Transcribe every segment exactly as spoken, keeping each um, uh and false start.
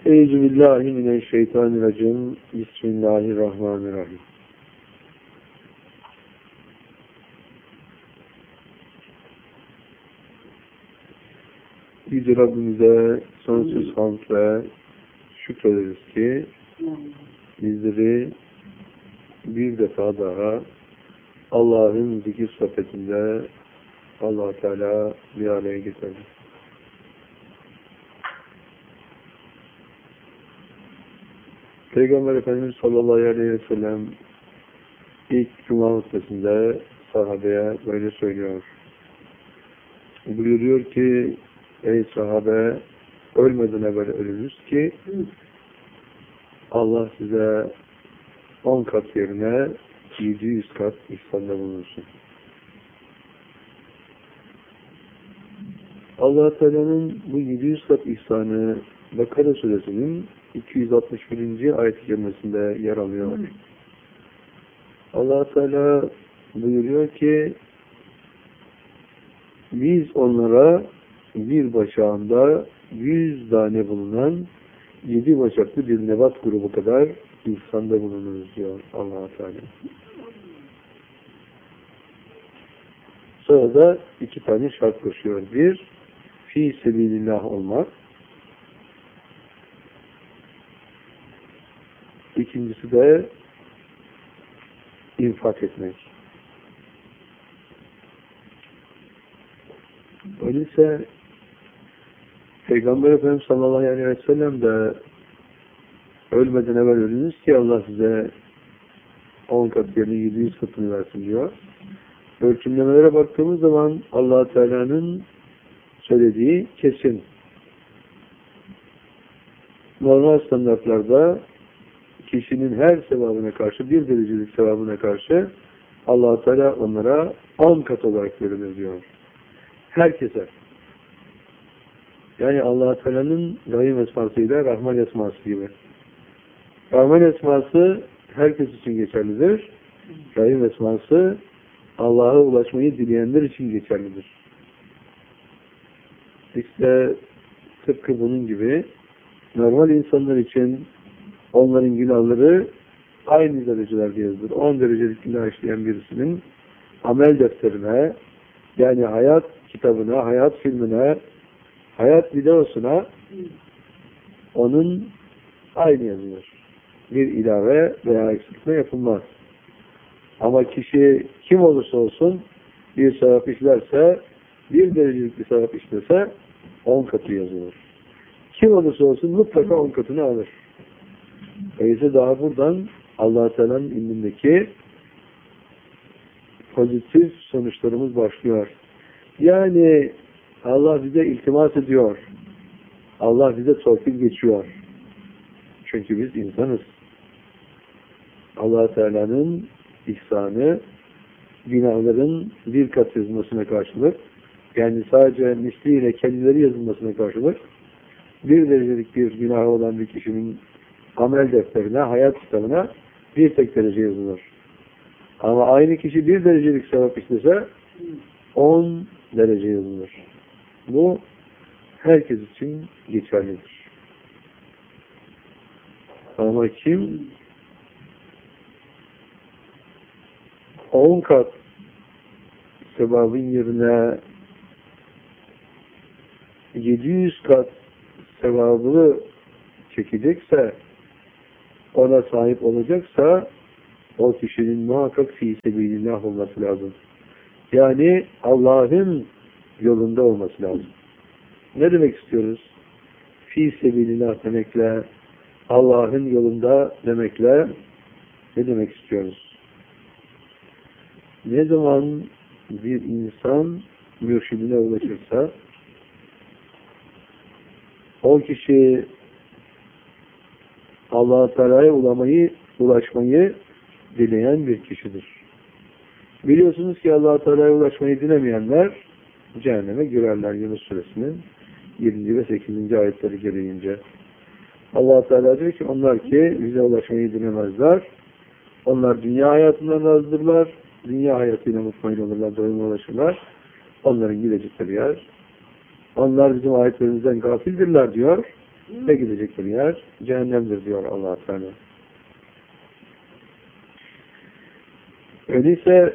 Euzubillahimineşşeytanirracim. Bismillahirrahmanirrahim. Yüce Rabbimize sonsuz hamd ve şükrederiz ki bizleri bir defa daha Allah'ın zikir sohbetinde Allah Teala bir araya getirdi. Peygamber Efendimiz sallallahu aleyhi ve sellem ilk Cuma hutbesinde sahabeye böyle söylüyor. Buyuruyor ki, ey sahabe, ölmeden evvel ölünüz ki Allah size on kat yerine yedi yüz kat ihsanda bulunsun. Allah Teala'nın bu yedi yüz kat ihsanı Bakara suresinin iki yüz altmış birinci ayet-i kerimesinde yer alıyor. Allah Teala buyuruyor ki, biz onlara bir başağında yüz tane bulunan yedi başaklı bir nebat grubu kadar ihsanda bulunuruz diyor Allah Teala. Sonra da iki tane şart koşuyor. Bir, fi sebilillah olmak. İkincisi de infak etmek. Öyleyse Peygamber Efendimiz sallallahu aleyhi ve sellem de ölmeden evvel ölünüz ki Allah size on kat yerine yedi yüz katını versin diyor. Ölçümlemelere baktığımız zaman Allah Teala'nın söylediği kesin. Normal standartlarda kişinin her sevabına karşı, bir derecelik sevabına karşı Allah Teala onlara on kat olarak verilir diyor. Herkese. Yani Allah Teala'nın Rahim esmasıyla Rahman esması gibi. Rahman esması herkes için geçerlidir. Rahim esması Allah'a ulaşmayı dileyenler için geçerlidir. İşte tıpkı bunun gibi normal insanlar için onların günahları aynı derecelerde yazılır. on derecelik günah işleyen birisinin amel defterine, yani hayat kitabına, hayat filmine, hayat videosuna onun aynı yazılır. Bir ilave veya eksiltme yapılmaz. Ama kişi kim olursa olsun bir sevap işlerse, bir derecelik bir sevap işlese on katı yazılır. Kim olursa olsun mutlaka on katını alır. Öyleyse daha buradan Allah-u Teala'nın ilmindeki pozitif sonuçlarımız başlıyor. Yani Allah bize iltimas ediyor. Allah bize torpil geçiyor. Çünkü biz insanız. Allah-u Teala'nın ihsanı günahların bir kat yazılmasına karşılık, yani sadece misliyle kendileri yazılmasına karşılık, bir derecelik bir günahı olan bir kişinin amel defterine, hayat kitabına bir tek derece yazılır. Ama aynı kişi bir derecelik sevap işlese on derece yazılır. Bu herkes için geçerlidir. Ama kim on kat sevabın yerine yedi yüz kat sevabı çekecekse, ona sahip olacaksa o kişinin muhakkak fi sebilillah olması lazım. Yani Allah'ın yolunda olması lazım. Ne demek istiyoruz? Fi sebilillah demekle, Allah'ın yolunda demekle ne demek istiyoruz? Ne zaman bir insan mürşidine ulaşırsa o kişi Allah-u Teala'ya ulaşmayı, ulaşmayı dileyen bir kişidir. Biliyorsunuz ki Allah-u Teala'ya ulaşmayı dilemeyenler cehenneme girerler Yunus suresinin yedinci ve sekizinci ayetleri gereğince. Allah-u Teala diyor ki onlar ki bize ulaşmayı dilemezler. Onlar dünya hayatından razdırlar. Dünya hayatıyla mutmain olurlar, doyuma ulaşırlar. Onların gidecekleri yer. Onlar bizim ayetlerimizden gafildirler diyor. ve gidecekleri yer cehennemdir diyor Allah Teala. Öyleyse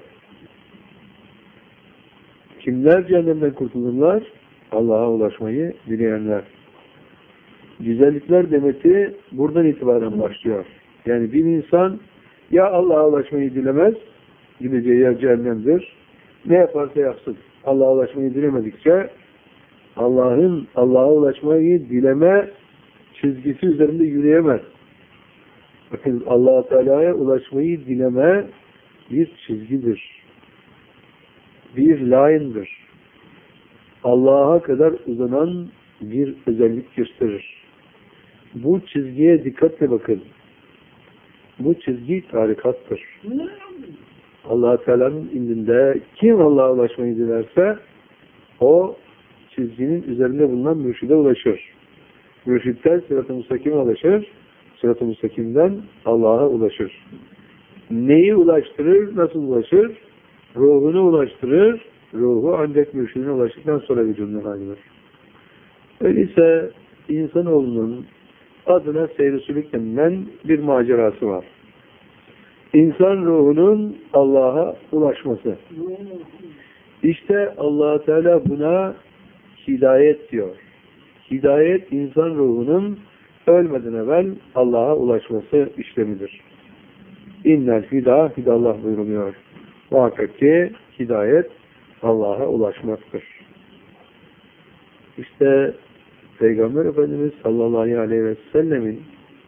kimler cehennemden kurtulurlar? Allah'a ulaşmayı dileyenler. Güzellikler demeti buradan itibaren başlıyor. Yani bir insan ya Allah'a ulaşmayı dilemez, gideceği yer cehennemdir. Ne yaparsa yapsın. Allah'a ulaşmayı dilemedikçe Allah'ın Allah'a ulaşmayı dileme çizgisi üzerinde yürüyemez. Bakın Allah-u Teala'ya ulaşmayı dileme bir çizgidir. Bir line'dır. Allah'a kadar uzanan bir özellik gösterir. Bu çizgiye dikkatle bakın. Bu çizgi tarikattır. Allah-u Teala'nın indinde kim Allah'a ulaşmayı dilerse o çizginin üzerinde bulunan mürşide ulaşır. Mürşitten sırat-ı müstakime ulaşır. Sırat-ı müstakimden Allah'a ulaşır. Neyi ulaştırır? Nasıl ulaşır? Ruhunu ulaştırır. Ruhu ancak mürşidine ulaştıktan sonra vücuduna ayrılır. Öyleyse insanoğlunun adına seyr-i sülük denilen bir macerası var. İnsan ruhunun Allah'a ulaşması. İşte Allah Teala buna hidayet diyor. Hidayet insan ruhunun ölmeden evvel Allah'a ulaşması işlemidir. İnnel hidâ hidallah buyuruluyor. Muhakkak ki hidayet Allah'a ulaşmaktır. İşte Peygamber Efendimiz sallallahu aleyhi ve sellemin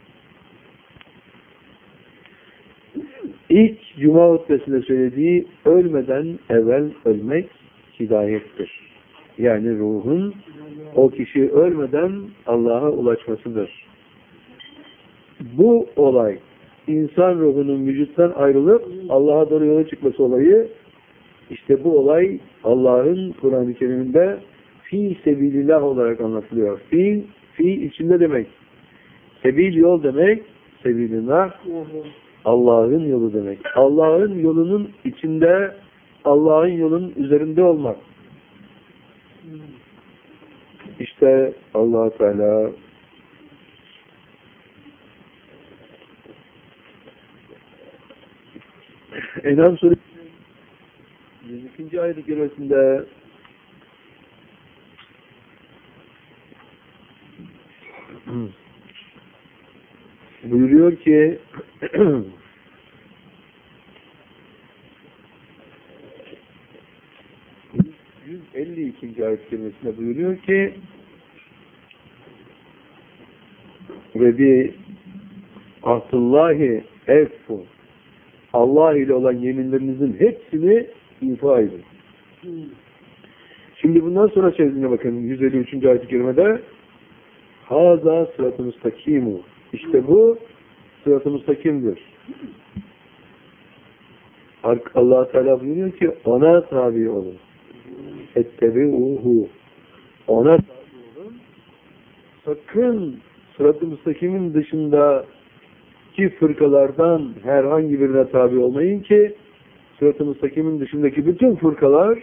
ilk Cuma hutbesinde söylediği ölmeden evvel ölmek hidayettir. Yani ruhun o kişi ölmeden Allah'a ulaşmasıdır. Bu olay insan ruhunun vücuttan ayrılıp Allah'a doğru yola çıkması olayı, işte bu olay Allah'ın Kur'an-ı Kerim'inde fi sebilillah olarak anlatılıyor. Fi, fi içinde demek. Sebil yol demek. Sebilillah Allah'ın yolu demek. Allah'ın yolunun içinde, Allah'ın yolunun üzerinde olmak. İşte Allah Teala En'am suresi yüz ikinci ayet-i kerimesinde buyuruyor ki yüz elli ikinci ayet-i kerimesinde buyuruyor ki ve bi ahdullahi effu, Allah ile olan yeminlerinizin hepsini ifa edin. Şimdi bundan sonra sözüne bakın. yüz elli üçüncü ayet-i kerimede haza sırat-ı müstakimu. İşte bu sırat-ı müstakimdir. Allah Teala buyuruyor ki ona tabi olun. Ettebi'uhu. Ona tabi olun. Sakın sırat-ı müstakimin dışında ki fırkalardan herhangi birine tabi olmayın ki sırat-ı müstakimin dışındaki bütün fırkalar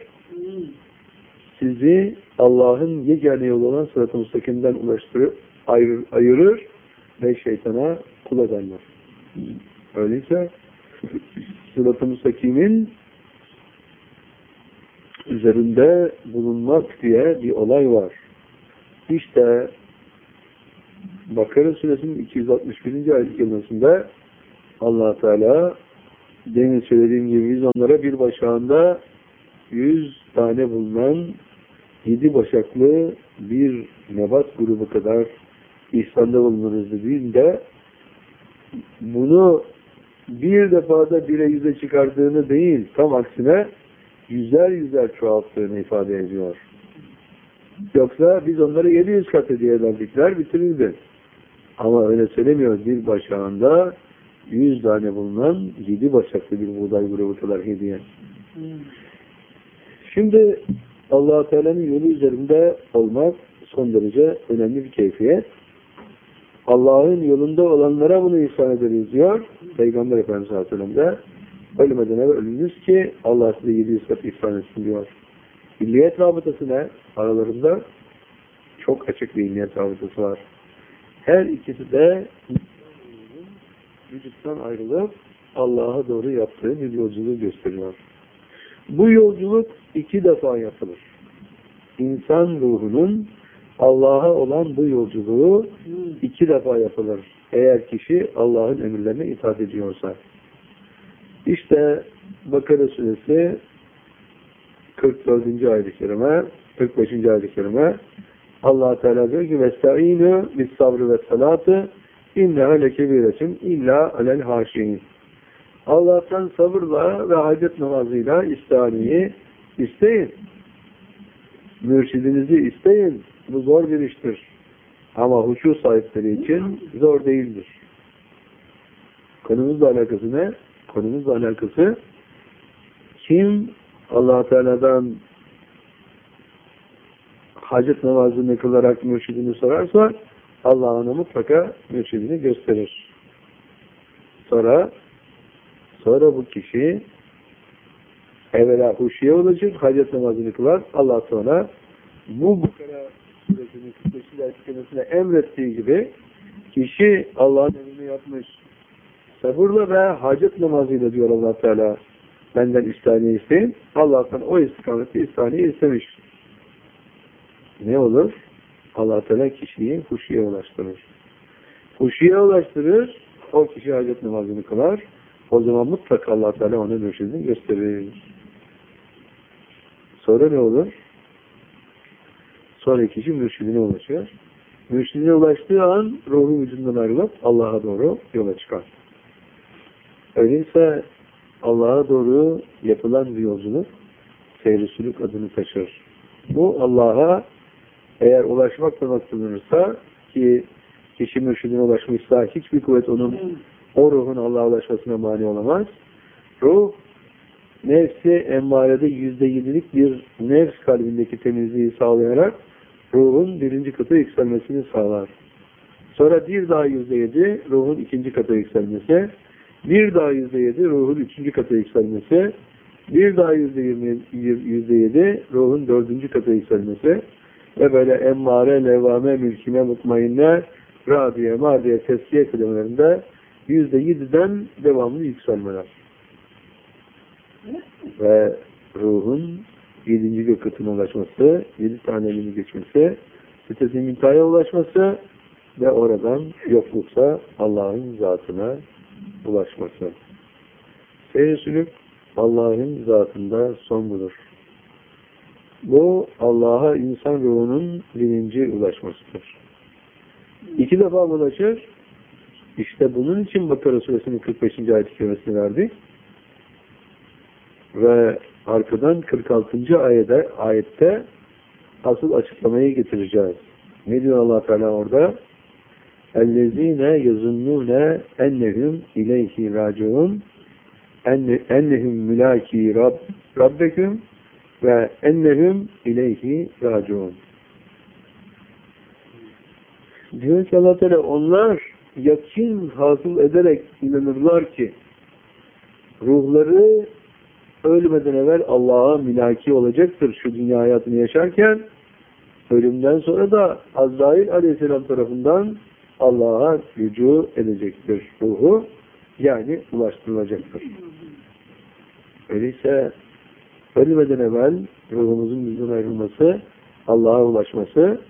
sizi Allah'ın yegane yolu olan sırat-ı müstakimden ulaştırır, ayırır, ayırır ve şeytana kul ederler. Öyleyse sırat-ı müstakimin üzerinde bulunmak diye bir olay var. İşte Bakara suresinin iki yüz altmış birinci ayet-i kerimesinde Allah Teala demin söylediğim gibi biz onlara bir başağında yüz tane bulunan yedi başaklı bir nebat grubu kadar ihsanda bulunuruz dediğinde bunu bir defada bire yüze çıkardığını değil, tam aksine yüzer yüzer çoğalttığını ifade ediyor. Yoksa biz onları yedi yüz kat hediye ederdikler bitirirdi. Ama öyle söylemiyor. Bir başağında yüz tane bulunan yedi başaklı bir buğday grubu kadar hediye. Hmm. Şimdi Allah-u Teala'nın yolu üzerinde olmak son derece önemli bir keyfiyet. Allah'ın yolunda olanlara bunu ihsan ederiz diyor Peygamber Efendimiz sallallahu aleyhi ve sellem de. Ölmeden evvel ölünüz ki Allah size yedi yüz kat ihsan etsin diyor. İlliyet rabıtası ne? Aralarında çok açık bir illiyet rabıtası var. her ikisi de vücuttan ayrılıp Allah'a doğru yaptığı bir yolculuğu gösteriyor. Bu yolculuk iki defa yapılır. İnsan ruhunun Allah'a olan bu yolculuğu iki defa yapılır. Eğer kişi Allah'ın emirlerine itaat ediyorsa. İşte Bakara suresi kırk dördüncü ayet-i kerime, kırk beşinci ayet-i kerime Allah Teala diyor ki وَاسْتَعِينُوا بِالصَّبْرِ وَالصَّلَاةِ اِنَّهَا لَكَبِيرَةٌ اِلَّا عَلَى الْحَاشِينَ. Allah'tan sabırla ve hacet namazıyla istihaniyi isteyin. Mürşidinizi isteyin. Bu zor bir iştir. Ama huşu sahipleri için zor değildir. Konumuzla alakası ne? Konumuzla alakası kim Allah Teala'dan hacet namazını kılarak mürşidini sorarsa Allah ona mutlaka mürşidini gösterir. Sonra sonra bu kişi evvela huşiye olacak, hacet namazını kılar. Allah sonra bu Bakara suresinin kırk beşinci ayet kelimesine emrettiği gibi kişi Allah'ın emrini yapmış. Sabırla ve hacet namazıyla diyor Allah Teala benden istihaniye isteyin. Allah'tan o istikamette istihaniye istemiş. Ne olur? Allah Teala kişiyi huşiye ulaştırır. Huşiye ulaştırır, o kişi hacet namazını kılar. O zaman mutlaka Allah Teala ona mürşidini gösterir. Sonra ne olur? Sonra kişi mürşidine ulaşır. Mürşidine ulaştığı an ruhu vücudundan ayrılıp Allah'a doğru yola çıkar. Öyleyse Allah'a doğru yapılan bir yolculuk seyr-i sülük adını taşır. Bu Allah'a eğer ulaşmakla maksadlanırsa ki kişi mürşidine ulaşmışsa hiçbir kuvvet onun o ruhun Allah'a ulaşmasına mani olamaz. Ruh nefsi emmarede yüzde yedilik bir nefs kalbindeki temizliği sağlayarak ruhun birinci kata yükselmesini sağlar. Sonra bir daha yüzde yedi ruhun ikinci kata yükselmesi, bir daha yüzde yedi ruhun üçüncü kata yükselmesi, bir daha yüzde yirmi, yüzde yedi ruhun dördüncü kata yükselmesi ve böyle emmare, levame, mülkime, mutmainne, radiye, mardiye, teskiye kelimelerinde yüzde yediden devamlı yükselmeler. Ve ruhun yedinci gök katına ulaşması, yedi taneliğini geçmesi, sitesin mintaya ulaşması ve oradan yokluksa Allah'ın zatına ulaşması. Seyir sülük Allah'ın zatında son bulur. Bu Allah'a insan ruhunun birinci ulaşmasıdır. İki defa ulaşır. İşte bunun için Bakara suresinin kırk beşinci ayet-i kerimesini verdik. Ve arkadan kırk altıncı ayette, ayette asıl açıklamayı getireceğiz. Ne diyor Allah Teala orada? اَلَّذ۪ينَ يَظُنُّونَ اَنَّهُمْ اِلَيْهِ رَاجِعُونَ اَنَّهُمْ مُلَاكِي رَبْ رَبَّكُمْ ve ennehum ileyhi raciun. Diyor ki Allah Teala onlar yakin hasıl ederek inanırlar ki ruhları ölmeden evvel Allah'a mülaki olacaktır şu dünya hayatını yaşarken, ölümden sonra da Azrail Aleyhisselam tarafından Allah'a rücu edecektir ruhu, yani ulaştırılacaktır. Öyleyse ölmeden evvel ruhumuzun bizden ayrılması, Allah'a ulaşması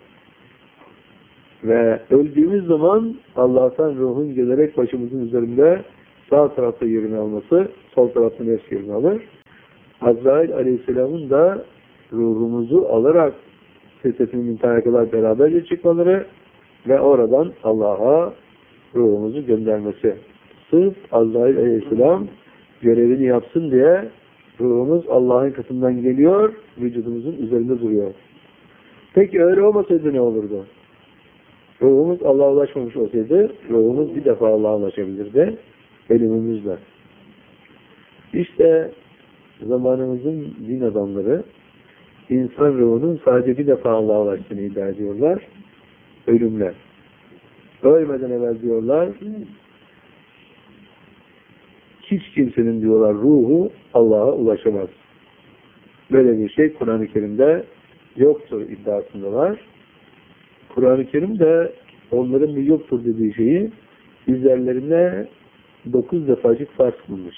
ve öldüğümüz zaman Allah'tan ruhun gelerek başımızın üzerinde sağ tarafta yerini alması, sol tarafta nefs yerini alır. Azrail Aleyhisselam'ın da ruhumuzu alarak sesefin mintaya kadar beraberce çıkmaları ve oradan Allah'a ruhumuzu göndermesi. Sırf Azrail Aleyhisselam görevini yapsın diye ruhumuz Allah'ın katından geliyor, vücudumuzun üzerinde duruyor. Peki öyle olmasaydı ne olurdu? Ruhumuz Allah'a ulaşmamış olsaydı, ruhumuz bir defa Allah'a ulaşabilirdi, ölümümüzle. İşte zamanımızın din adamları, insan ruhunun sadece bir defa Allah'a ulaştığını iddia ediyorlar, ölümle. Ölmeden evvel diyorlar, hiç kimsenin diyorlar ruhu Allah'a ulaşamaz. Böyle bir şey Kur'an-ı Kerim'de yoktur iddiasındalar. Kur'an-ı Kerim de onların bir yoktur dediği şeyi üzerlerine dokuz defacık farz kılmış.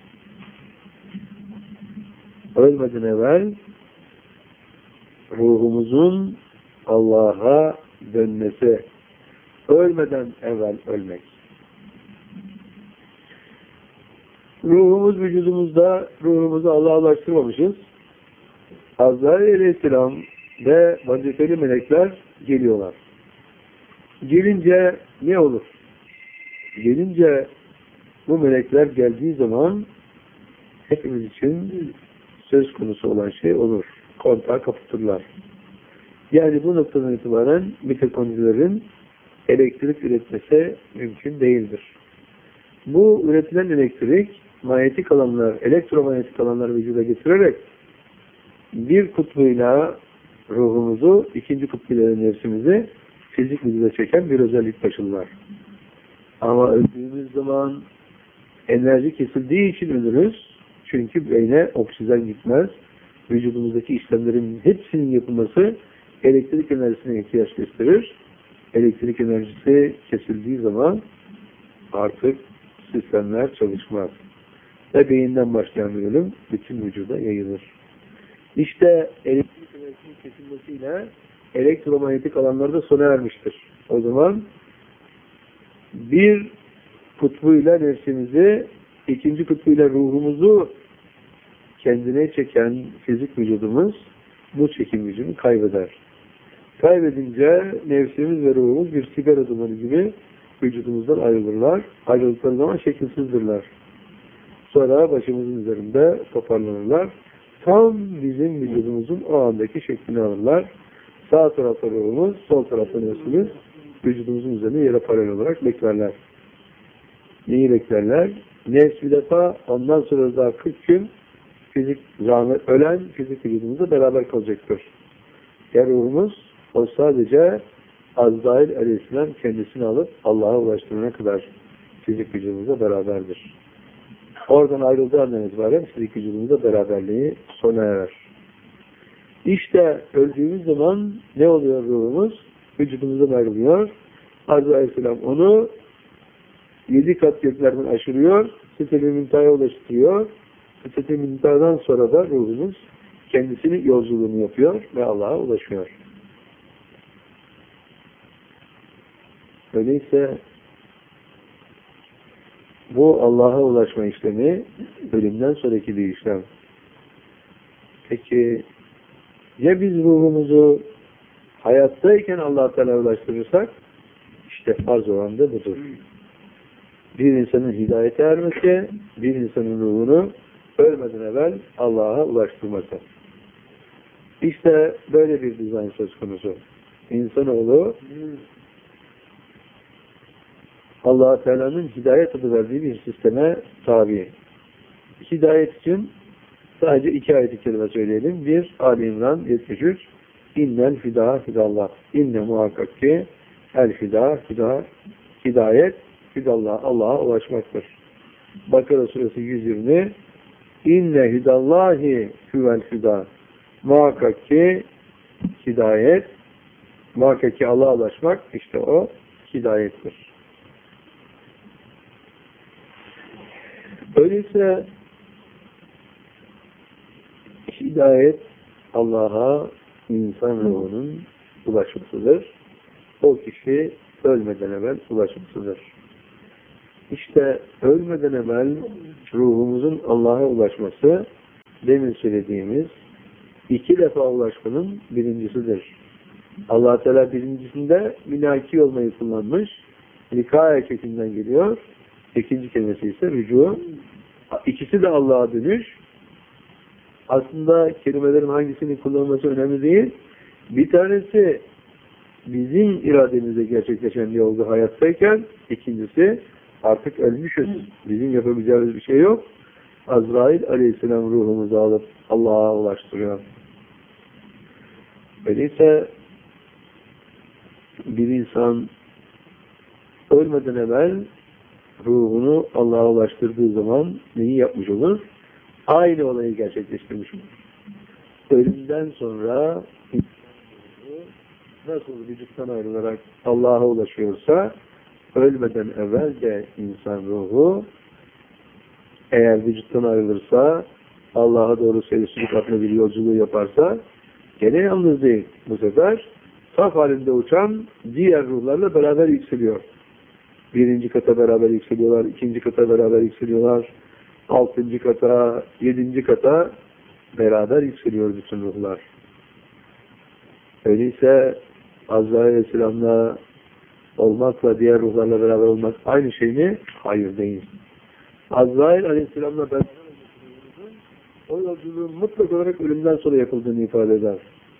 Ölmeden evvel ruhumuzun Allah'a dönmesi, ölmeden evvel ölmek. Ruhumuz vücudumuzda, ruhumuzu Allah'a ulaştırmamışız. Azrail Aleyhisselam ve vazifeli melekler geliyorlar. Gelince ne olur? Gelince bu melekler geldiği zaman hepimiz için söz konusu olan şey olur. Kontağı kapatırlar. Yani bu noktadan itibaren mitokondrilerin elektrik üretmesi mümkün değildir. Bu üretilen elektrik, manyetik alanlar, elektromanyetik alanlar vücuda getirerek bir kutbuyla ruhumuzu, ikinci kutbuyla nefsimizi fizik vücuda çeken bir özellik taşırlar. Ama öldüğümüz zaman enerji kesildiği için ölürüz. Çünkü beyne oksijen gitmez. Vücudumuzdaki işlemlerin hepsinin yapılması elektrik enerjisine ihtiyaç gösterir. Elektrik enerjisi kesildiği zaman artık sistemler çalışmaz. Ve beyinden başlayan bir ölüm bütün vücuda yayılır. İşte elektrik enerjisinin kesilmesiyle elektromanyetik alanlarda sona ermiştir. O zaman bir kutbuyla nefsimizi, ikinci kutbuyla ruhumuzu kendine çeken fizik vücudumuz bu çekim gücünü kaybeder. Kaybedince nefsimiz ve ruhumuz bir sigara dumanı gibi vücudumuzdan ayrılırlar. Ayrıldıkları zaman şekilsizdirler. Sonra başımızın üzerinde toparlanırlar. Tam bizim vücudumuzun o andaki şeklini alırlar. Sağ tarafta ruhumuz, sol tarafta nefsimiz vücudumuzun üzerine yere paralel olarak beklerler. Neyi beklerler? Nefs bir defa, ondan sonra daha kırk gün fizik zahmet, ölen fizik vücudumuzla beraber kalacaktır. Ya ruhumuz, o sadece Azrail Aleyhisselam kendisini alıp Allah'a ulaştırana kadar fizik vücudumuzla beraberdir. Oradan ayrıldığı andan itibaren fizik vücudumuzla beraberliği sona erer. İşte öldüğümüz zaman ne oluyor ruhumuz? Vücudumuzdan ayrılıyor. Azrail Aleyhisselam onu yedi kat göklerden aşırıyor, Sitet-i Müntaha'ya ulaştırıyor. Sitet-i Müntaha'dan sonra da ruhumuz kendisinin yolculuğunu yapıyor ve Allah'a ulaşıyor. Öyleyse bu Allah'a ulaşma işlemi ölümden sonraki bir işlem. Peki ya biz ruhumuzu hayattayken Allah-u Teala'ya ulaştırırsak? İşte farz olan da budur. Bir insanın hidayete ermesi, bir insanın ruhunu ölmeden evvel Allah'a ulaştırması. İşte böyle bir dizayn söz konusu. İnsanoğlu Allah-u Teala'nın hidayet adı verdiği bir sisteme tabi. Hidayet için sadece iki ayet-i kerime söyleyelim. Bir, Ali İmran yetmiş üç. İnnel fidâ fidallah. İnne muhakkak ki el fidâ fidâ hidayet fidallah. Allah'a ulaşmaktır. Bakara suresi yüz yirmi. İnne hidallahi huvel fidâ. Muhakkak ki hidayet, muhakkak ki Allah'a ulaşmak, işte o hidayettir. Öyleyse hidayet Allah'a insan ruhunun ulaşmasıdır. O kişi ölmeden evvel ulaşmasıdır. İşte ölmeden evvel ruhumuzun Allah'a ulaşması demin söylediğimiz iki defa ulaşmanın birincisidir. Allah Teala birincisinde minaki olmayı kullanmış. Likaya kökünden geliyor. İkinci kelimesi ise rücu. İkisi de Allah'a dönüş. Aslında kelimelerin hangisini kullanması önemli değil. Bir tanesi bizim irademizde gerçekleşen bir olgu hayattayken, ikincisi artık ölmüşüz. Bizim yapabileceğimiz bir şey yok. Azrail Aleyhisselam ruhumuzu alıp Allah'a ulaştırıyor. Öyleyse bir insan ölmeden evvel ruhunu Allah'a ulaştırdığı zaman neyi yapmış olur? Aynı olayı gerçekleştirmiş olur. Ölümden sonra nasıl vücuttan ayrılarak Allah'a ulaşıyorsa, ölmeden evvel de insan ruhu eğer vücuttan ayrılırsa, Allah'a doğru seyircilik adlı bir yolculuğu yaparsa, gene yalnız değil. Bu sefer saf halinde uçan diğer ruhlarla beraber yükseliyor. Birinci kata beraber yükseliyorlar, ikinci kata beraber yükseliyorlar, altıncı kata, yedinci kata beraber yükseliyor bütün ruhlar. Öyleyse Azrail Aleyhisselam'la olmakla diğer ruhlarla beraber olmak aynı şey mi? Hayır değil. Azrail Aleyhisselam'la beraber o yolculuğun mutlak olarak ölümden sonra yapıldığını ifade eder.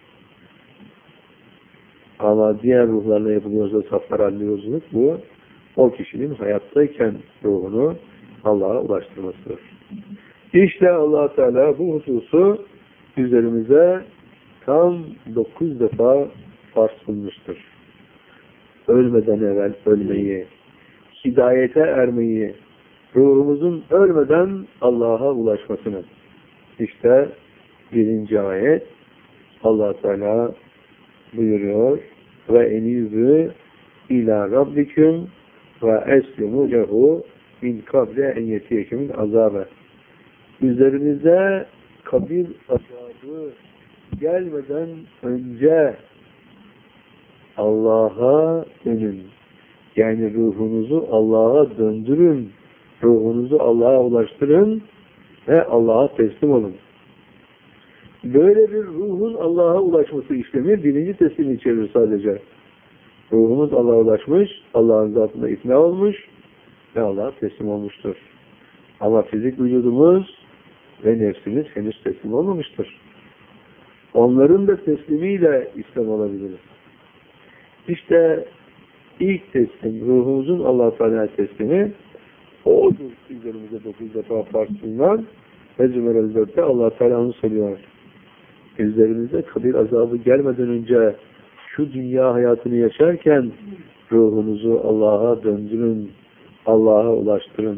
Ama diğer ruhlarla yapılıyorsa saflar halinde yolculuk, bu o kişinin hayattayken ruhunu Allah'a ulaştırmasıdır. İşte Allah Teala bu hususu üzerimize tam dokuz defa farz kılmıştır. Ölmeden evvel ölmeyi, hidayete ermeyi, ruhumuzun ölmeden Allah'a ulaşmasını. İşte birinci ayet Allah Teala buyuruyor ve enizü ila rabbiküm ve eslimu lehu min kable en yetiyekümün azabe. Üzerinize kabir azabı gelmeden önce Allah'a dönün. Yani ruhunuzu Allah'a döndürün. Ruhunuzu Allah'a ulaştırın ve Allah'a teslim olun. Böyle bir ruhun Allah'a ulaşması işlemi birinci teslimi içerir sadece. Ruhumuz Allah'a ulaşmış, Allah'ın zatına ikna olmuş ve Allah'a teslim olmuştur. Ama fizik vücudumuz ve nefsimiz henüz teslim olmamıştır. Onların da teslimiyle İslam olabiliriz. İşte ilk teslim, ruhumuzun Allah-u Teala teslimi odur. Üzerimize dokuz defa farz kılınan ve Zümer dörtte Allah-u Teala onu söylüyor. Üzerinize kabir azabı gelmeden önce şu dünya hayatını yaşarken ruhunuzu Allah'a döndürün, Allah'a ulaştırın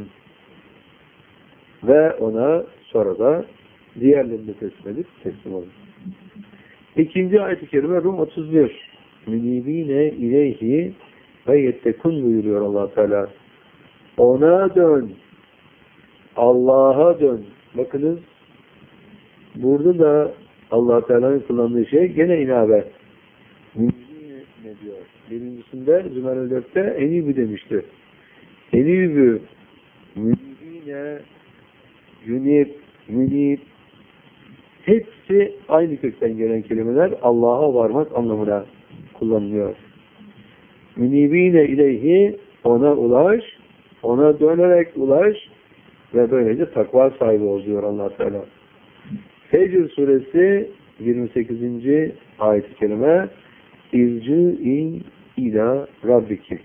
ve ona sonra da diğerlerini teslim edip teslim olun. İkinci ayet-i kerime Rum otuz bir. Münibine ileyhi ve yettekun buyuruyor Allah Teala. Ona dön. Allah'a dön. Bakınız burada da Allah Teala'nın kullandığı şey gene inabe. Münibine ne diyor? Birincisinde Zümer dörtte enibü demişti. Enibü münibine yunib münib hepsi aynı kökten gelen kelimeler Allah'a varmak anlamına kullanılıyor. Münibine ileyhi ona ulaş, ona dönerek ulaş ve böylece takva sahibi ol diyor Allah Teala. Fecr suresi yirmi sekizinci ayet-i kerime İrci'in ila rabbiki.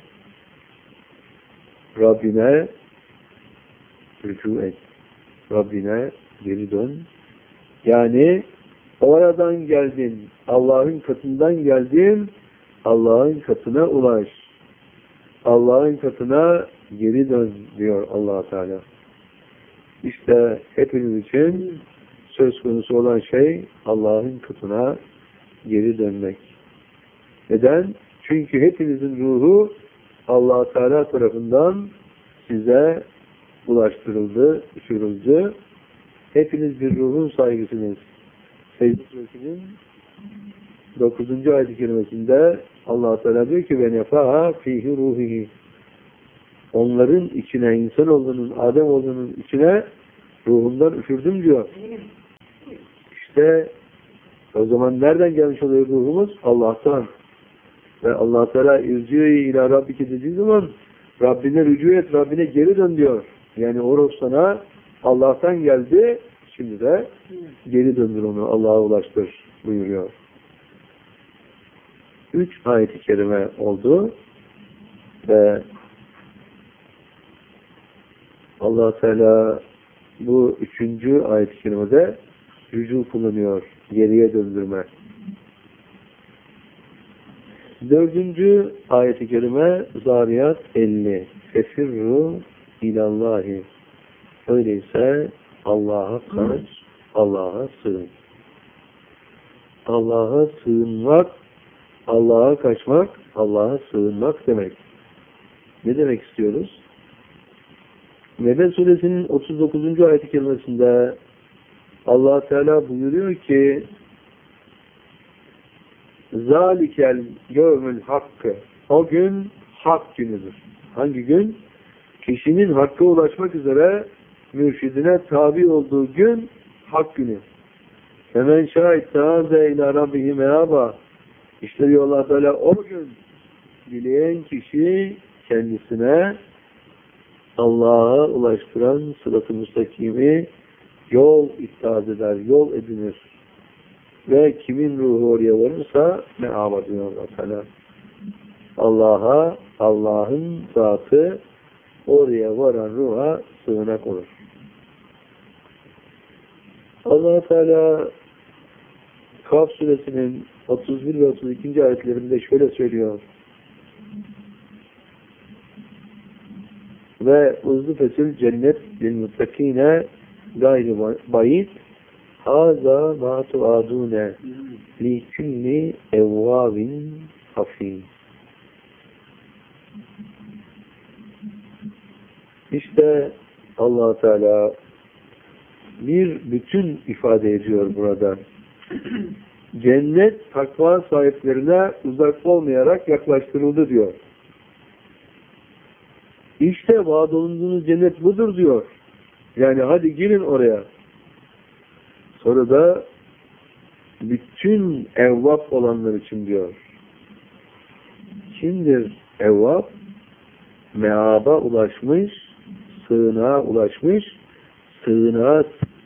Rabbine rücu et. Rabbine geri dön. Yani oradan geldin, Allah'ın katından geldin, Allah'ın katına ulaş. Allah'ın katına geri dön diyor Allah Teala. İşte hepiniz için söz konusu olan şey Allah'ın katına geri dönmek. Neden? Çünkü hepinizin ruhu Allah Teala tarafından size ulaştırıldı, düşürüldü. Hepiniz bir ruhun sahibisiniz. Secde Suresinin dokuzuncu ayet-i kerimesinde Allah Teala diyor ki ben yafaha fihi ruhihi. Onların içine, insan olduğunun, Adem olduğunun içine ruhumdan üfürdüm diyor. İşte o zaman nereden gelmiş oluyor ruhumuz? Allah'tan. Ve Allah Teala irci'i ila rabbiki dediği zaman Rabbine rücu et, Rabbine geri dön diyor. Yani o ruh sana Allah'tan geldi, şimdi de geri döndür onu, Allah'a ulaştır buyuruyor. Üç ayet-i kerime oldu ve Allah Teala bu üçüncü ayet-i kerimede rücu kullanıyor, geriye döndürme. Dördüncü ayet-i kerime Zariyat elli. Fefirru ilallahi. Öyleyse Allah'a kaç, Allah'a sığın. Allah'a sığınmak, Allah'a kaçmak, Allah'a sığınmak demek. Ne demek istiyoruz? Nebe suresinin otuz dokuzuncu ayet-i kerimesinde Allah Teala buyuruyor ki zalikel yevmül hakkı, o gün hak günüdür. Hangi gün? Kişinin hakka ulaşmak üzere mürşidine tabi olduğu gün hak günü. Hemen şahit tâze ilâ rabbihi meâba. İşte diyor Allah Teala, o gün dileyen kişi kendisine Allah'a ulaştıran sırat-ı müstakimi yol ittihaz eder, yol edinir. Ve kimin ruhu oraya varırsa meâba diyor Allah Teala. Allah'a, Allah'ın zatı oraya varan ruha sığınak olur. Allah Teala Kaf suresinin otuz bir ve otuz ikinci ayetlerinde şöyle söylüyor. Ve uzlufetül cennet lil muttakine gayri bayit haza ma tuadune li külli evvabin hafî. İşte Allah Teala bir bütün ifade ediyor burada. Cennet takva sahiplerine uzak olmayarak yaklaştırıldı diyor. İşte vaad olunduğunuz cennet budur diyor. Yani hadi girin oraya. Sonra da bütün evvab olanlar için diyor. Kimdir evvab? Meaba ulaşmış, sığınağa ulaşmış, sığınağa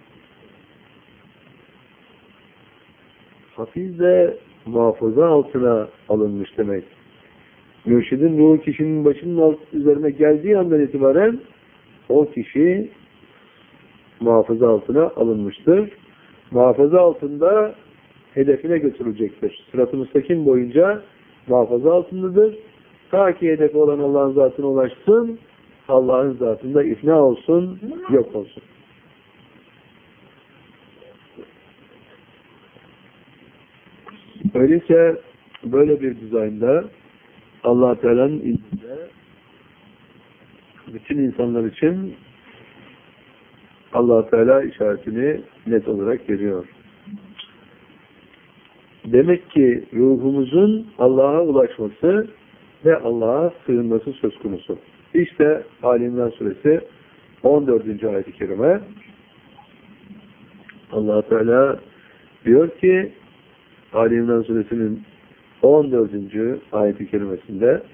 hafiz de muhafaza altına alınmış demek. Mürşidin ruhu kişinin başının alt üzerine geldiği andan itibaren o kişi muhafaza altına alınmıştır. Muhafaza altında hedefine götürülecektir. Sırat-ı müstakim boyunca muhafaza altındadır. Ta ki hedefi olan Allah'ın zatına ulaşsın, Allah'ın zatında ifna olsun, yok olsun. Öyleyse böyle bir dizaynda Allah Teala'nın izniyle bütün insanlar için Allah Teala işaretini net olarak veriyor. Demek ki ruhumuzun Allah'a ulaşması ve Allah'a sığınması söz konusu. İşte Ali İmran suresi on dördüncü ayet-i kerime Allah Teala diyor ki Ali İmran suresinin on dördüncü ayet-i kerimesinde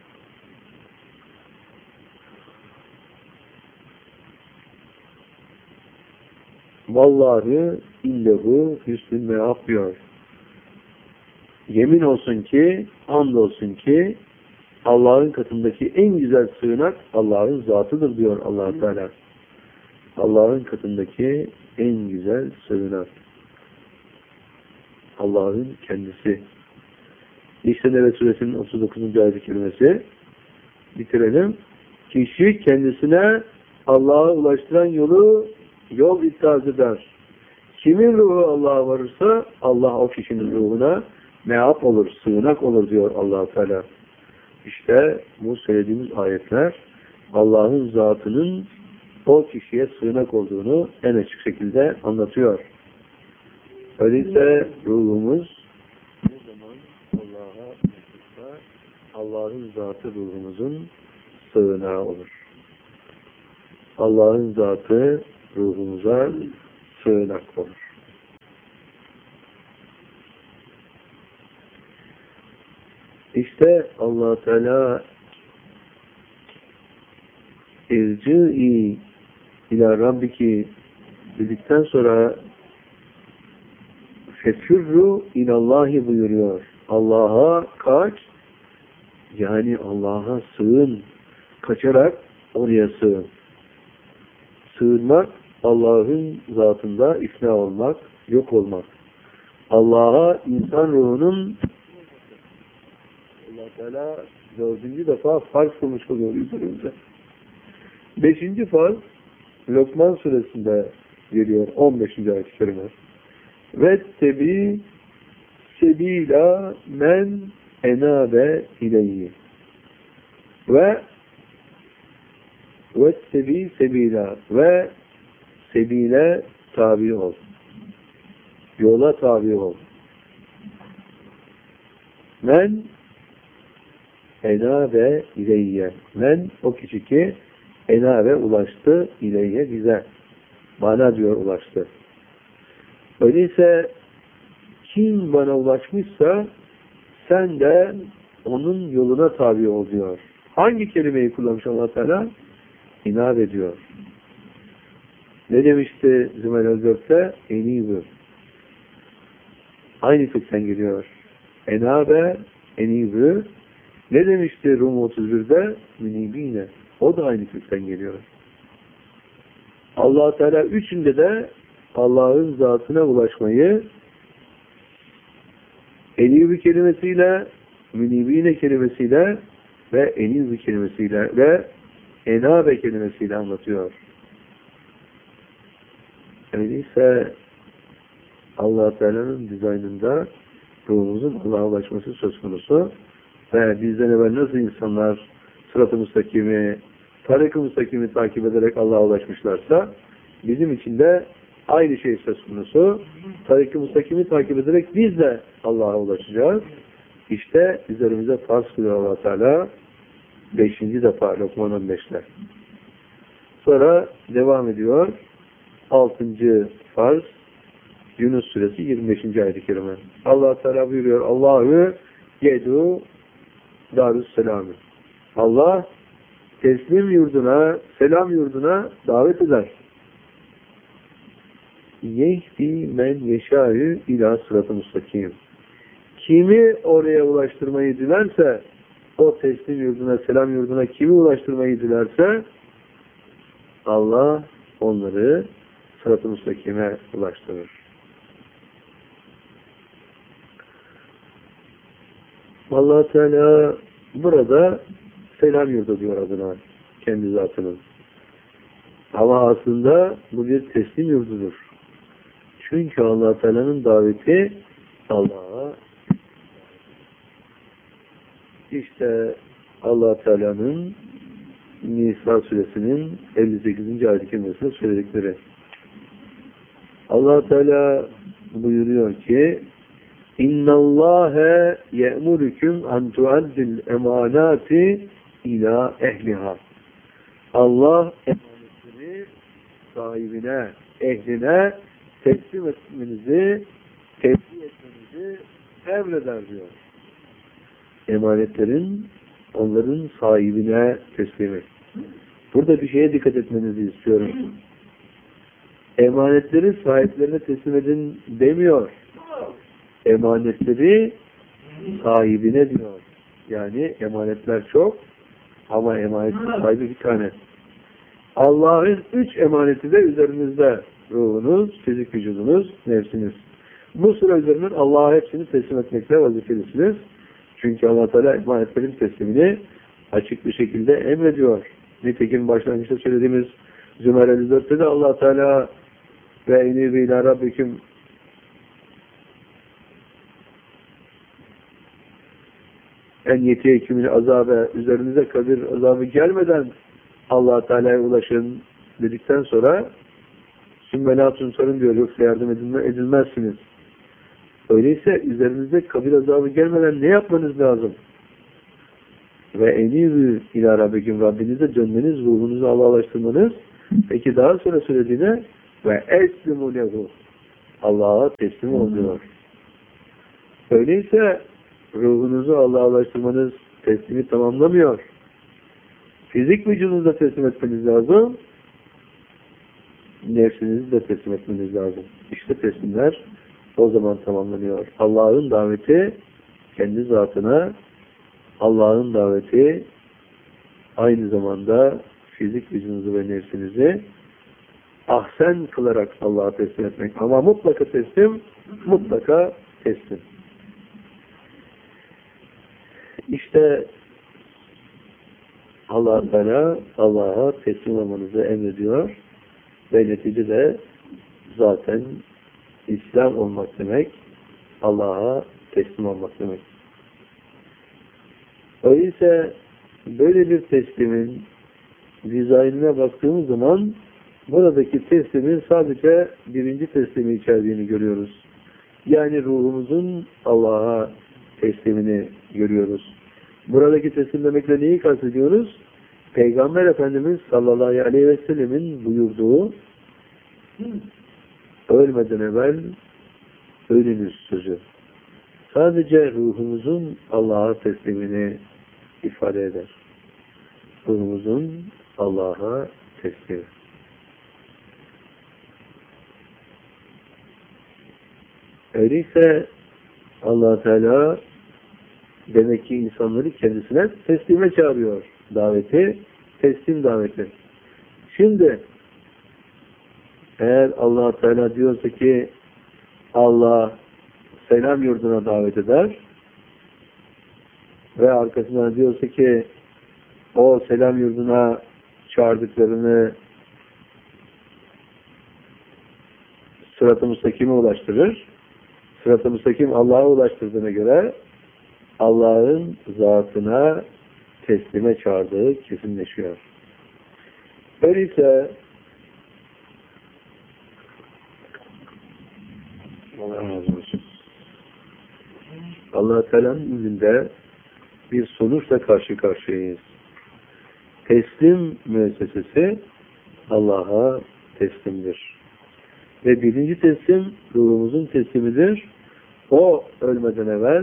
vallahi illehu hüsnün me'ab diyor. Yemin olsun ki, andolsun ki Allah'ın katındaki en güzel sığınak Allah'ın zatıdır diyor Allah Teala. Allah'ın katındaki en güzel sığınak Allah'ın kendisi. İşte Nebe suresinin otuz dokuzuncu ayet-i kerimesi. Bitirelim. Kişi kendisine Allah'a ulaştıran yolu yol ittihaz eder. Kimin ruhu Allah'a varırsa Allah o kişinin ruhuna me'ab olur, sığınak olur diyor Allah Teala. İşte bu söylediğimiz ayetler Allah'ın zatının o kişiye sığınak olduğunu en açık şekilde anlatıyor. Öyleyse ruhumuz ne zaman Allah'a ulaşırsa Allah'ın zatı ruhumuzun sığınağı olur. Allah'ın zatı ruhumuza sığınak olur. İşte Allah Teala irci'i ila rabbiki dedikten sonra fefürru inallahi buyuruyor. Allah'a kaç, yani Allah'a sığın, kaçarak oraya sığın. Sığınmak, Allah'ın zatında ifna olmak, yok olmak. Allah'a insan ruhunun Allah Teala dördüncü defa farz kılmış oluyor üzerimize. Beşinci farz Lokman suresinde geliyor on beşinci ayet-i kerime. Ve tebi sebila men enabe ileyhi ve ve sebi sebila ve sebile tabi ol. Yola tabi ol. Men enabe ileyye. Men o kişi ki enabe ulaştı ileyye bize. Bana diyor ulaştı. Öyleyse kim bana ulaşmışsa sen de onun yoluna tabi ol diyor. Hangi kelimeyi kullanmış Allah Teala? İnab ediyor. Ne demişti Zümer dörtte? Enibü. Aynı fikten geliyor. Enabe, enibü. Ne demişti Rum otuz birde? Münibine. O da aynı fikten geliyor. Allah Teala üçünde de Allah'ın zatına ulaşmayı enibü kelimesiyle, münibine kelimesiyle ve enibü kelimesiyle ve enabe kelimesiyle anlatıyor. Öyleyse Allah Teala'nın dizaynında ruhumuzun Allah'a ulaşması söz konusu ve bizden evvel nasıl insanlar sırat-ı müstakimi, tarik-ı müstakimi takip ederek Allah'a ulaşmışlarsa bizim için de aynı şey söz konusu. Tarik-ı müstakimi takip ederek biz de Allah'a ulaşacağız. İşte üzerimize farz kılıyor Allah Teala beşinci defa Lokman on beş'le. Sonra devam ediyor. altıncı farz Yunus suresi yirmi beşinci ayet-i kerime. Allah Teala buyuruyor. Allahu yedu darüsselamü. Allah teslim yurduna, selam yurduna davet eder. Yehdi men yeşâhü ilâ sırat-ı müstakim. Kimi oraya ulaştırmayı dilerse, o teslim yurduna, selam yurduna kimi ulaştırmayı dilerse Allah onları sırat-ı müstakime ulaştırır. Allah Teala burada selam yurdu diyor adına, kendi zatının. Ama aslında bu bir teslim yurdudur. Çünkü Allah Teala'nın daveti Allah'a. İşte Allah Teala'nın Nisa suresinin elli sekizinci ayet-i kerimesinde söyledikleri. Allah Teala buyuruyor ki İnna Allahe ye'murukum en tu'addil emanati ila ehliha. Allah emanetleri sahibine, ehline teslim etmenizi, teslim etmenizi emreder diyor. Emanetlerin onların sahibine teslimi. Burada bir şeye dikkat etmenizi istiyorum. Emanetleri sahiplerine teslim edin demiyor. Emanetleri sahibine diyor. Yani emanetler çok ama emanetin sahibi bir tane. Allah'ın üç emaneti de üzerinizde. Ruhunuz, fizik vücudunuz, nefsiniz. Bu sıra üzerinden Allah'a hepsini teslim etmekle vazifelisiniz. Çünkü Allah Teala emanetlerin teslimini açık bir şekilde emrediyor. Nitekim başlangıçta söylediğimiz Zümer elli dört'te de Allah Teala ve enibi ila rabbiküm en yetiyekümün azabı, üzerinize kabir azabı gelmeden Allah Teala'ya ulaşın dedikten sonra sümmelatun sorun diyor, yoksa yardım edilme, edilmezsiniz. Öyleyse üzerinizde kabir azabı gelmeden ne yapmanız lazım? Ve enîbü ilâ rabbikim, Rabbinize dönmeniz, ruhunuzu Allah'a ulaştırmanız. Peki daha sonra söylediğine ve eslimu lehu, Allah'a teslim oluyor. Öyleyse ruhunuzu Allah'a ulaştırmanız teslimi tamamlamıyor. Fizik vücudunuzu da teslim etmeniz lazım. Nefsinizi de teslim etmeniz lazım. İşte teslimler o zaman tamamlanıyor. Allah'ın daveti kendi zatına, Allah'ın daveti aynı zamanda fizik vücudunuzu ve nefsinizi ahsen kılarak Allah'a teslim etmek. Ama mutlaka teslim, mutlaka teslim. İşte Allah Teala Allah'a teslim olmanızı emrediyor ve neticede zaten İslam olmak demek Allah'a teslim olmak demek. Öyleyse böyle bir teslimin dizaynına baktığımız zaman buradaki teslimin sadece birinci teslimi içerdiğini görüyoruz. Yani ruhumuzun Allah'a teslimini görüyoruz. Buradaki teslim demekle neyi kastediyoruz? Peygamber Efendimiz sallallahu aleyhi ve sellemin buyurduğu ölmeden evvel ölünüz sözü. Sadece ruhumuzun Allah'a teslimini ifade eder. Ruhumuzun Allah'a teslimi. Öyleyse Allah Teala demek ki insanları kendisine teslime çağırıyor. Daveti, teslim daveti. Şimdi eğer Allah Teala diyorsa ki Allah selam yurduna davet eder ve arkasından diyorsa ki o selam yurduna çağırdıklarını sırat-ı müstakime ulaştırır. Sırat-ı müstakim Allah'a ulaştırdığına göre Allah'ın zatına teslime çağırdığı kesinleşiyor. Öyleyse Allah razı olsun. Allah Teala'nın izniyle bir sonuçla karşı karşıyayız. Teslim müessesesi Allah'a teslimdir. Ve birinci teslim ruhumuzun teslimidir. O ölmeden evvel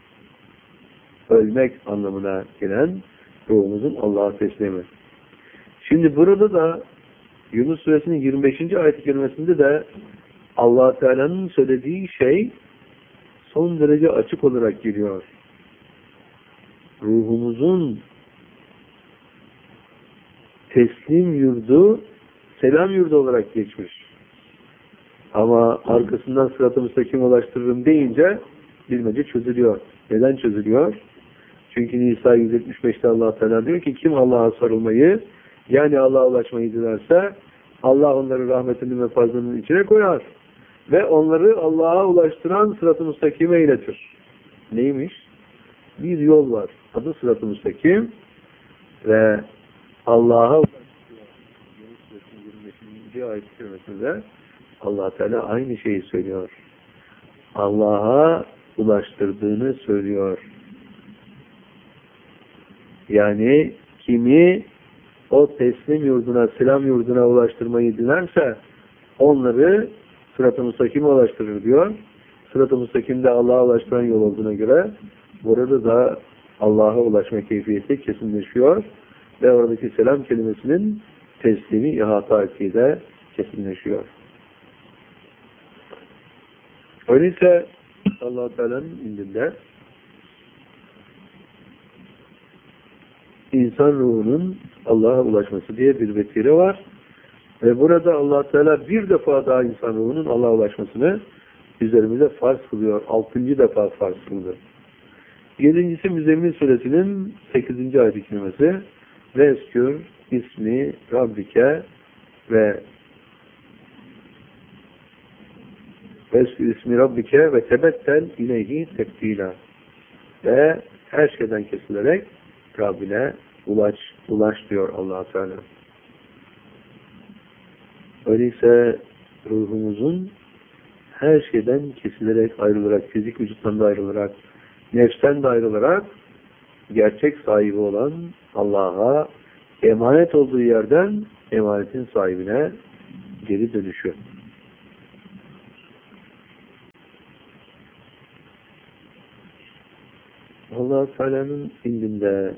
ölmek anlamına gelen ruhumuzun Allah'a teslimi. Şimdi burada da Yunus Suresinin yirmi beşinci ayet-i kerimesinde de Allah Teala'nın söylediği şey son derece açık olarak geliyor. Ruhumuzun teslim yurdu selam yurdu olarak geçmiş. Ama arkasından sırat-ı müstakim ulaştırırım deyince bilmece çözülüyor. Neden çözülüyor? Çünkü Nisa yüz yetmiş beşte Allah Teala diyor ki kim Allah'a sarılmayı yani Allah'a ulaşmayı dilerse Allah onları rahmetinin ve fazlının içine koyar. Ve onları Allah'a ulaştıran sırat-ı müstakime iletir. Neymiş? Bir yol var. Adı sırat-ı müstakim ve Allah'a ulaştırıyor. Yunus Suresinin yirmi beşinci ayet-i kerimesinde Allah Teala aynı şeyi söylüyor. Allah'a ulaştırdığını söylüyor. Yani kimi o teslim yurduna, selam yurduna ulaştırmayı dilerse onları sırat-ı müstakime ulaştırır diyor. Sırat-ı müstakimde Allah'a ulaştıran yol olduğuna göre burada da Allah'a ulaşma keyfiyeti kesinleşiyor ve oradaki selam kelimesinin teslimi ihata ettiği de kesinleşiyor. Öyleyse Allah-u Teala'nın indinde insan ruhunun Allah'a ulaşması diye bir vesile var. Ve burada Allah Teala bir defa daha insan ruhunun Allah'a ulaşmasını üzerimize farz kılıyor. Altıncı defa farz kıldı. Yedincisi Müzzemmil Suresinin sekizinci ayet-i kerimesi ve eskür ismi Rabbike ve Eskür ismi Rabbike ve tebettel ileyhi tebdila ve her şeyden kesilerek Rabbine ulaş, ulaş diyor Allah Teala. Öyleyse ruhumuzun her şeyden kesilerek ayrılarak, fizik vücuttan da ayrılarak, nefsten de ayrılarak gerçek sahibi olan Allah'a emanet olduğu yerden emanetin sahibine geri dönüşü. Allah Teala'nın indinde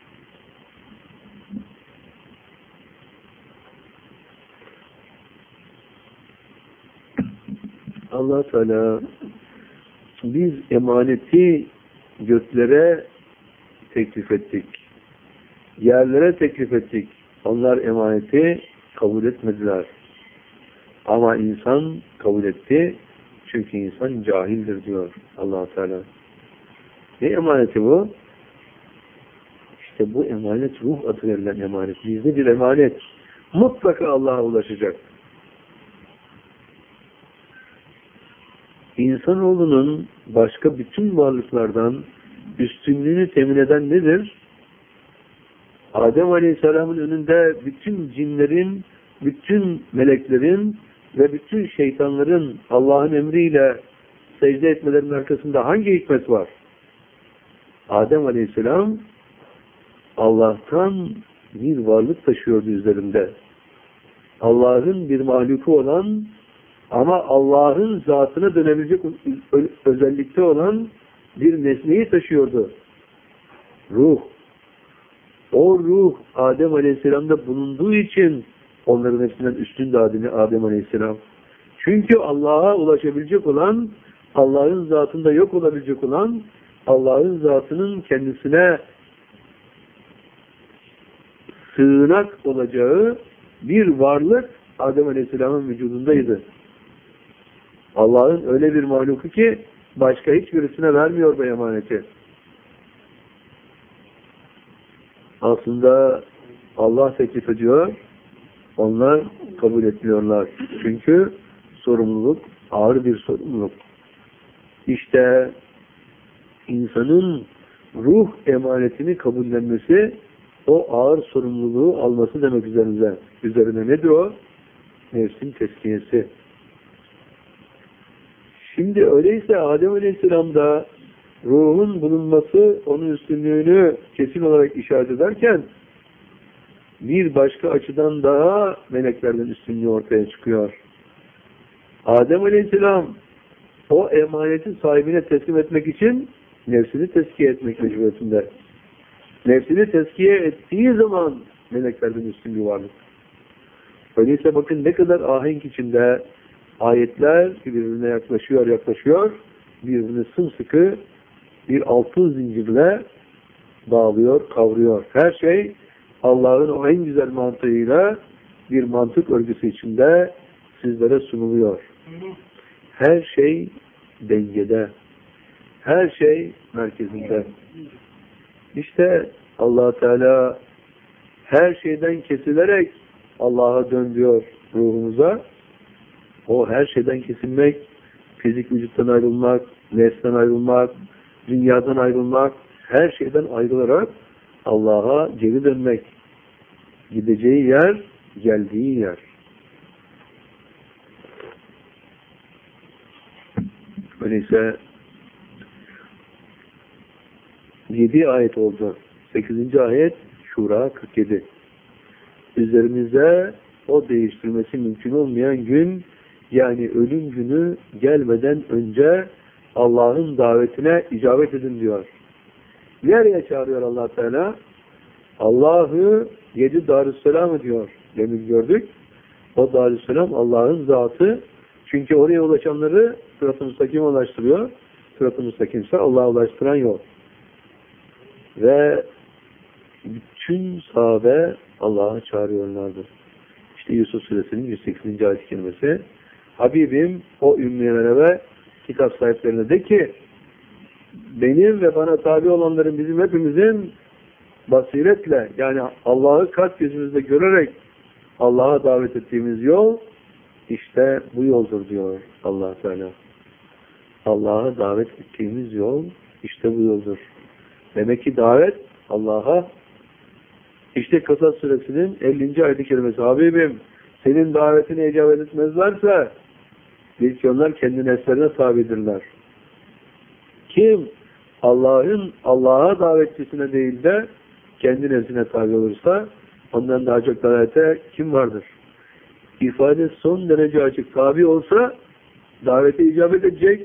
Allah Teala biz emaneti göklere teklif ettik. Yerlere teklif ettik. Onlar emaneti kabul etmediler. Ama insan kabul etti. Çünkü insan cahildir diyor Allah Teala. Ne emaneti bu? İşte bu emanet ruh adı verilen emanet. Bizde bir emanet. Mutlaka Allah'a ulaşacak. İnsanoğlunun başka bütün varlıklardan üstünlüğünü temin eden nedir? Adem Aleyhisselam'ın önünde bütün cinlerin, bütün meleklerin ve bütün şeytanların Allah'ın emriyle secde etmelerinin arkasında hangi hikmet var? Adem Aleyhisselam Allah'tan bir varlık taşıyordu üzerinde. Allah'ın bir mahluku olan ama Allah'ın zatına dönebilecek özellikte olan bir nesneyi taşıyordu. Ruh. O ruh Adem Aleyhisselam'da bulunduğu için onların hepsinden üstündü Adem Aleyhisselam. Çünkü Allah'a ulaşabilecek olan, Allah'ın zatında yok olabilecek olan, Allah'ın zatının kendisine sığınak olacağı bir varlık Adem Aleyhisselam'ın vücudundaydı. Allah'ın öyle bir mahluku ki başka hiçbirisine vermiyor bu emaneti. Aslında Allah teklif ediyor, onlar kabul etmiyorlar. Çünkü sorumluluk ağır bir sorumluluk. İşte insanın ruh emanetini kabullenmesi, o ağır sorumluluğu alması demek üzerine. Üzerine nedir o? Nefsin tezkiyesi. Şimdi öyleyse Adem Aleyhisselam'da ruhun bulunması onun üstünlüğünü kesin olarak işaret ederken bir başka açıdan daha meleklerden üstünlüğü ortaya çıkıyor. Adem Aleyhisselam o emaneti sahibine teslim etmek için nefsini tezkiye etmek mecburiyetinde. Nefsini tezkiye ettiği zaman meleklerden üstünlüğü varlık. Öyleyse bakın ne kadar ahenk içinde ayetler birbirine yaklaşıyor, yaklaşıyor, birbirine sımsıkı bir altın zincirle bağlıyor, kavruyor. Her şey Allah'ın o en güzel mantığıyla bir mantık örgüsü içinde sizlere sunuluyor. Her şey dengede. Her şey merkezinde. İşte Allah Teala her şeyden kesilerek Allah'a dön diyor ruhumuza. O her şeyden kesilmek, fizik vücuttan ayrılmak, nefsten ayrılmak, dünyadan ayrılmak, her şeyden ayrılarak Allah'a geri dönmek. Gideceği yer, geldiği yer. Öyleyse yedi ayet oldu. sekizinci ayet Şura kırk yedi. Üzerinize o değiştirmesi mümkün olmayan gün, yani ölüm günü gelmeden önce Allah'ın davetine icabet edin diyor. Nereye çağırıyor Allah Teala? Allah'ı yedi Darüsselam diyor. Demin gördük. O Darüsselam Allah'ın zatı. Çünkü oraya ulaşanları sırat-ı müstakim ulaştırıyor. Sırat-ı müstakimse Allah'a ulaştıran yol. Ve bütün sahabe Allah'a çağırıyorlardı. İşte Yusuf Suresinin yüz sekizinci ayet-i kerimesi. Habibim o ümmilere ve kitap sahiplerine de ki benim ve bana tabi olanların, bizim hepimizin basiretle, yani Allah'ı kalp gözümüzde görerek Allah'a davet ettiğimiz yol işte bu yoldur diyor Allah Teala. Allah'a davet ettiğimiz yol işte bu yoldur. Demek ki davet Allah'a. İşte Kasas Suresinin ellinci ayet-i kerimesi. Habibim senin davetine icabet etmezlerse bil ki onlar kendi nefslerine tabidirler. Kim Allah'ın Allah'a davetçisine değil de kendi nefsine tabi olursa ondan daha çok davete kim vardır? İfade son derece açık. Tabi olsa davete icabet edecek.